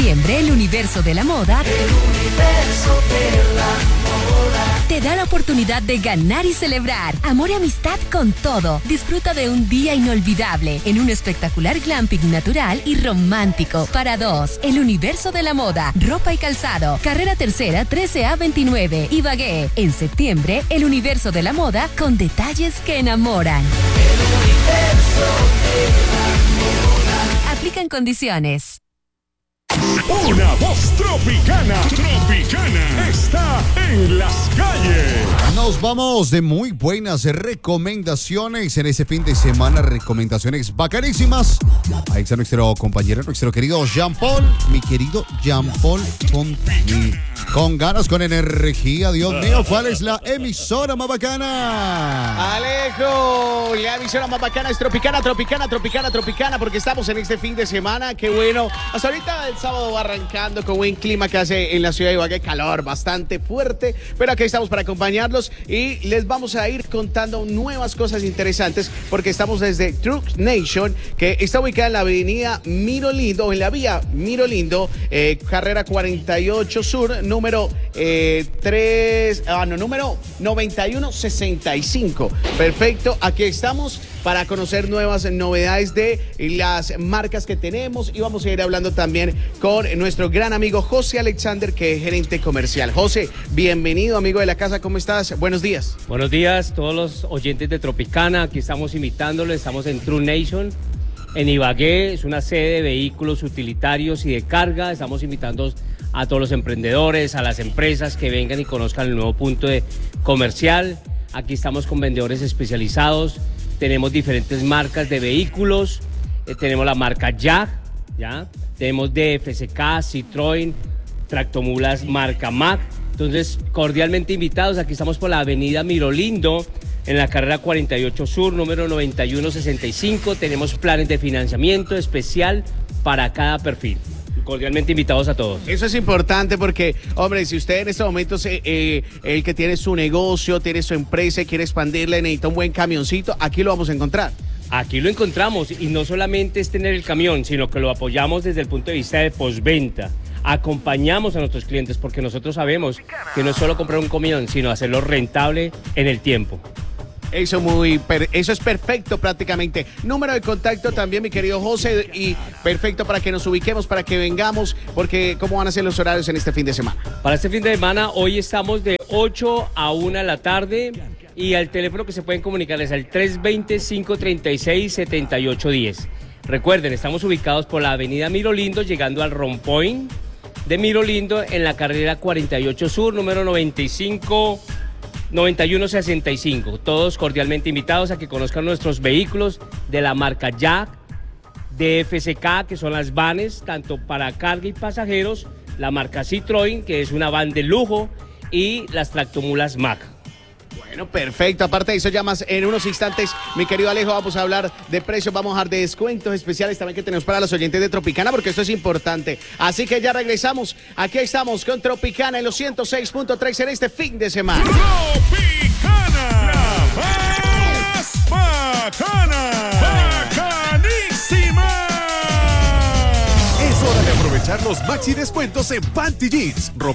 septiembre, el universo de la moda te da la oportunidad de ganar y celebrar. Amor y amistad con todo. Disfruta de un día inolvidable en un espectacular glamping natural y romántico. Para dos, el universo de la moda. Ropa y calzado. Carrera Tercera 13A29. Ibagué. En septiembre, el universo de la moda con detalles que enamoran. El universo de la moda. Aplican condiciones. Una voz tropicana está en las calles. Nos vamos de muy buenas recomendaciones en este fin de semana, recomendaciones bacanísimas. Ahí está nuestro compañero, nuestro querido Jean Paul, mi querido Jean Paul, con ganas, con energía. Dios mío, ¿cuál es la emisora más bacana? Alejo, la emisora más bacana es Tropicana, porque estamos en este fin de semana. Qué bueno. Hasta ahorita el sábado va arrancando con buen clima que hace en la ciudad de Ibagué, calor bastante fuerte, pero aquí estamos para acompañarlos y les vamos a ir contando nuevas cosas interesantes porque estamos desde Truck Nation, que está ubicada en la avenida Miro Lindo, en la vía Miro Lindo, carrera 48 Sur, número 9165. Perfecto, aquí estamos para conocer nuevas novedades de las marcas que tenemos y vamos a ir hablando también con nuestro gran amigo José Alexander, que es gerente comercial. José, bienvenido, amigo de la casa, ¿cómo estás? Buenos días. Buenos días, todos los oyentes de Tropicana, aquí estamos invitándoles, estamos en True Nation, en Ibagué, es una sede de vehículos utilitarios y de carga, estamos invitando a todos los emprendedores, a las empresas que vengan y conozcan el nuevo punto de comercial. Aquí estamos con vendedores especializados, tenemos diferentes marcas de vehículos, tenemos la marca Jag, ¿ya? Tenemos DFSK, Citroën, tractomulas marca Mack. Entonces, cordialmente invitados, aquí estamos por la avenida Mirolindo, en la carrera 48 Sur, número 9165. Tenemos planes de financiamiento especial para cada perfil. Cordialmente invitados a todos. Eso es importante porque, hombre, si usted en estos momentos, el que tiene su negocio, tiene su empresa y quiere expandirle, necesita un buen camioncito, aquí lo vamos a encontrar. Aquí lo encontramos y no solamente es tener el camión, sino que lo apoyamos desde el punto de vista de postventa. Acompañamos a nuestros clientes porque nosotros sabemos que no es solo comprar un camión, sino hacerlo rentable en el tiempo. Eso es perfecto prácticamente. Número de contacto también, mi querido José, y perfecto para que nos ubiquemos, para que vengamos, porque ¿cómo van a ser los horarios en este fin de semana? Para este fin de semana, hoy estamos de 8 a 1 de la tarde y el teléfono que se pueden comunicar es el 320-536-7810. Recuerden, estamos ubicados por la avenida Mirolindo, llegando al Rompoint de Mirolindo en la carrera 48 Sur, número 9165. Todos cordialmente invitados a que conozcan nuestros vehículos de la marca Jag, DFSK, que son las vanes, tanto para carga y pasajeros, la marca Citroën, que es una van de lujo, y las tractomulas Mack. Bueno, perfecto. Aparte de eso, ya más en unos instantes, mi querido Alejo, vamos a hablar de precios, vamos a hablar de descuentos especiales también que tenemos para los oyentes de Tropicana, porque esto es importante. Así que ya regresamos. Aquí estamos con Tropicana en los 106.3 en este fin de semana. Tropicana, la más bacana, bacanísima. Es hora de aprovechar los maxi descuentos en Panty Jeans, ropa